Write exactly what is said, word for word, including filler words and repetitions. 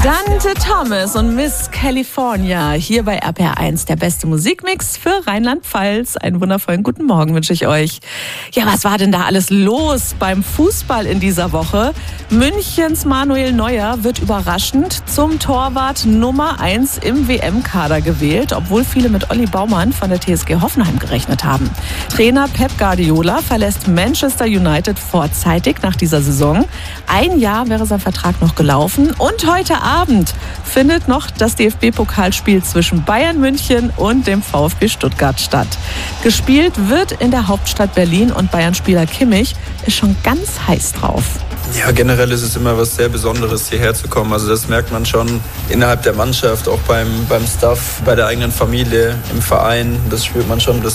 Dante Thomas und Miss California hier bei R P R eins, der beste Musikmix für Rheinland-Pfalz. Einen wundervollen guten Morgen wünsche ich euch. Ja, was war denn da alles los beim Fußball in dieser Woche? Münchens Manuel Neuer wird überraschend zum Torwart Nummer eins im W M-Kader gewählt, obwohl viele mit Olli Baumann von der T S G Hoffenheim gerechnet haben. Trainer Pep Guardiola verlässt Manchester United vorzeitig nach dieser Saison. Ein Jahr wäre sein Vertrag noch gelaufen und heute Abend findet noch das D F B-Pokalspiel zwischen Bayern München und dem VfB Stuttgart statt. Gespielt wird in der Hauptstadt Berlin und Bayern-Spieler Kimmich ist schon ganz heiß drauf. Ja, generell ist es immer was sehr Besonderes, hierher zu kommen. Also das merkt man schon innerhalb der Mannschaft, auch beim, beim Staff, bei der eigenen Familie, im Verein. Das spürt man schon. Das